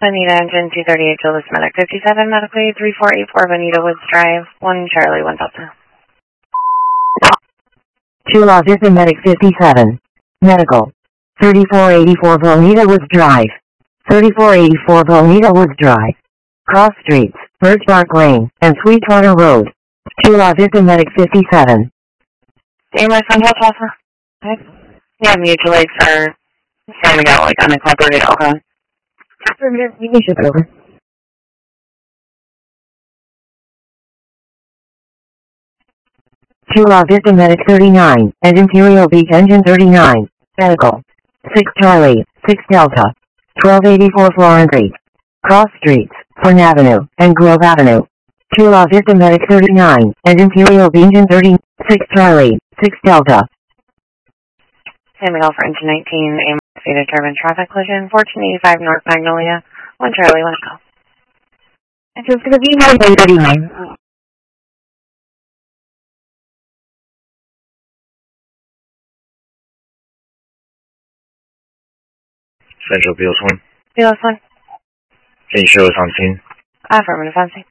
Bonita, engine 238, Julius Medic 57, medically 3484, Bonita Woods Drive, 1 Charlie, 1 Delta. 2 La Vista Medic 57, medical 3484 Bonita Woods Drive, 3484 Bonita Woods Drive, cross streets, Birch Bark Lane, and Sweetwater Road. 2 La Vista Medic 57. My phone call offer? Okay. Yeah, mutual aids are standing out like unincorporated, okay. Affirmative, you can ship it over. 2 La Vista Medic 39, and Imperial Beach Engine 39, medical 6 Charlie, 6 Delta, 1284 Florence Street, cross streets, Fern Avenue, and Grove Avenue. 2 La Vista Medic 39, and Imperial Beach Engine 36 Charlie, 6 Delta. San Miguel for engine 19, a fated turbine traffic collision, 1485 North Magnolia, 1 Charlie, 1 Echo. And so it's going to be 939. Central Beals 1. Beals 1. Can you show us on scene? Affirmative, on scene.